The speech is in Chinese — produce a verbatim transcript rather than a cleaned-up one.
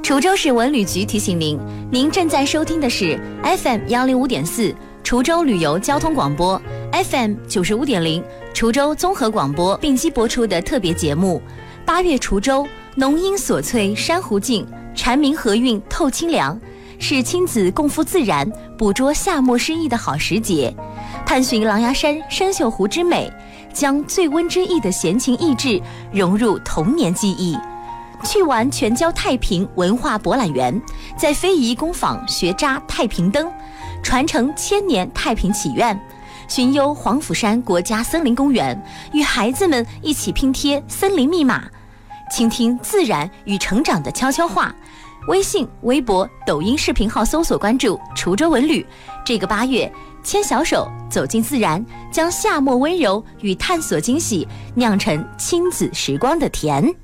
滁州市文旅局提醒您，您正在收听的是 F M 幺零五点四滁州旅游交通广播 ，F M 九十五点零滁州综合广播并机播出的特别节目。八月滁州，浓荫锁翠珊瑚静，蝉鸣和韵透清凉，是亲子共赴自然、捕捉夏末诗意的好时节。探寻狼牙山生锈湖之美，将醉翁之意的闲情逸致融入童年记忆。去玩全椒太平文化博览园，在非遗工坊学扎太平灯，传承千年太平祈愿。寻幽黄甫山国家森林公园，与孩子们一起拼贴森林密码，倾听自然与成长的悄悄话。微信、微博、抖音视频号搜索关注滁州文旅。这个八月，牵小手走进自然，将夏末温柔与探索惊喜酿成亲子时光的甜。